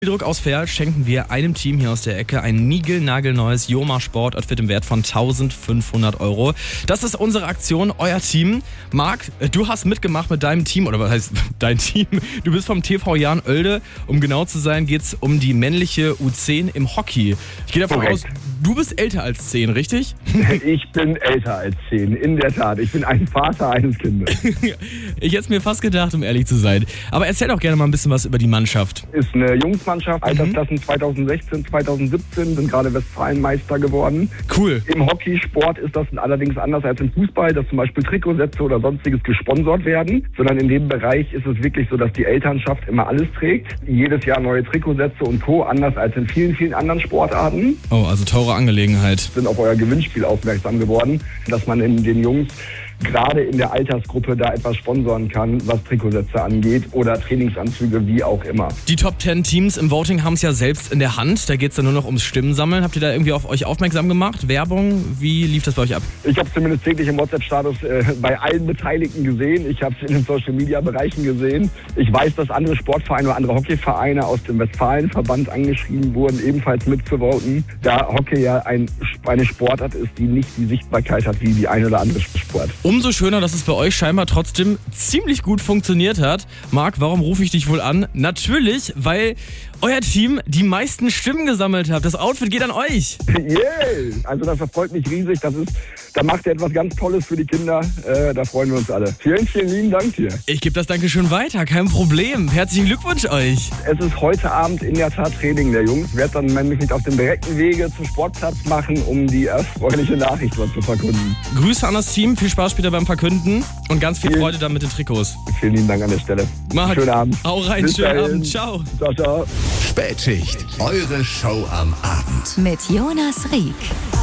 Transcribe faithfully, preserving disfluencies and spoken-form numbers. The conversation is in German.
Druck aus Verl schenken wir einem Team hier aus der Ecke ein niegelnagelneues Joma Sportoutfit im Wert von eintausendfünfhundert Euro. Das ist unsere Aktion, euer Team. Marc, du hast mitgemacht mit deinem Team, oder was heißt dein Team? Du bist vom T V Jan Oelde. Um genau zu sein, geht es um die männliche U zehn im Hockey. Ich gehe davon Korrekt. aus, du bist älter als zehn, richtig? Ich bin älter als zehn, in der Tat. Ich bin ein Vater eines Kindes. Ich hätte es mir fast gedacht, um ehrlich zu sein. Aber erzähl doch gerne mal ein bisschen was über die Mannschaft. Ist eine Jungsmannschaft, Altersklassen zweitausendsechzehn, zweitausendsiebzehn, sind gerade Westfalenmeister geworden. Cool. Im Hockeysport ist das allerdings anders als im Fußball, dass zum Beispiel Trikotsätze oder sonstiges gesponsert werden, sondern in dem Bereich ist es wirklich so, dass die Elternschaft immer alles trägt. Jedes Jahr neue Trikotsätze und Co., anders als in vielen, vielen anderen Sportarten. Oh, also teure Angelegenheit. Sind auf euer Gewinnspiel aufmerksam geworden, dass man in den Jungs gerade in der Altersgruppe da etwas sponsoren kann, was Trikotsätze angeht oder Trainingsanzüge, wie auch immer. Die Top zehn Teams im Voting haben es ja selbst in der Hand. Da geht es dann nur noch ums Stimmensammeln. Habt ihr da irgendwie auf euch aufmerksam gemacht? Werbung? Wie lief das bei euch ab? Ich habe es zumindest täglich im WhatsApp-Status äh, bei allen Beteiligten gesehen. Ich habe es in den Social-Media-Bereichen gesehen. Ich weiß, dass andere Sportvereine oder andere Hockeyvereine aus dem Westfalenverband angeschrieben wurden, ebenfalls mitzuvoten, da Hockey ja ein, eine Sportart ist, die nicht die Sichtbarkeit hat wie die eine oder andere Sport. Umso schöner, dass es bei euch scheinbar trotzdem ziemlich gut funktioniert hat. Marc, warum rufe ich dich wohl an? Natürlich, weil euer Team die meisten Stimmen gesammelt hat. Das Outfit geht an euch. Yeah! Also das erfreut mich riesig. Das ist, da macht ihr etwas ganz Tolles für die Kinder. Äh, da freuen wir uns alle. Vielen, vielen lieben Dank dir. Ich gebe das Dankeschön weiter, kein Problem. Herzlichen Glückwunsch euch. Es ist heute Abend in der Tat Training der Jungs. Ich werde dann nämlich nicht auf dem direkten Wege zum Sportplatz machen, um die erfreuliche Nachricht dort zu verkünden. Grüße an das Team, viel Spaß später beim Verkünden und ganz viel Vielen- Freude dann mit den Trikots. Vielen lieben Dank an der Stelle. Marc, Schönen Abend. hau rein, Bis schönen dahin. Abend, ciao. Ciao, ciao. Spätschicht, eure Show am Abend. Mit Jonas Rieck.